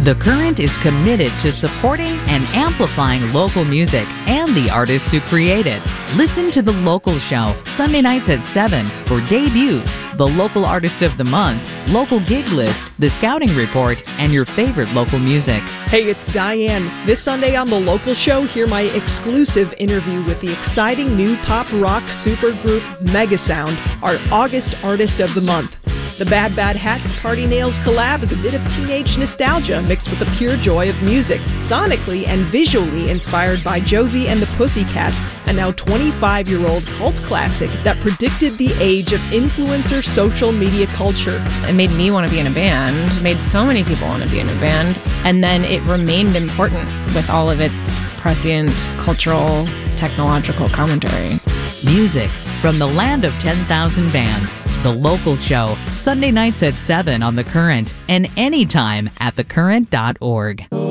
The Current is committed to supporting and amplifying local music and the artists who create it. Listen to The Local Show, Sunday nights at 7 for debuts, the local artist of the month, local gig list, the scouting report, and your favorite local music. Hey, it's Diane. This Sunday on The Local Show, hear my exclusive interview with the exciting new pop rock supergroup Megasound, our August Artist of the Month. The Bad Bad Hats Party Nails collab is a bit of teenage nostalgia mixed with the pure joy of music, sonically and visually inspired by Josie and the Pussycats, a now 25-year-old cult classic that predicted the age of influencer social media culture. It made me want to be in a band, made so many people want to be in a band, and then it remained important with all of its prescient cultural, technological commentary. Music from the land of 10,000 bands. The Local Show, Sunday nights at 7 on The Current and anytime at thecurrent.org.